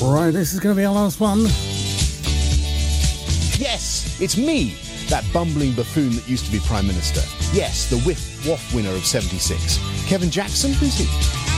Right, this is going to be our last one. Yes, it's me, that bumbling buffoon that used to be Prime Minister. Yes, the Whiff Waff winner of 76. Kevin Jackson, who's he?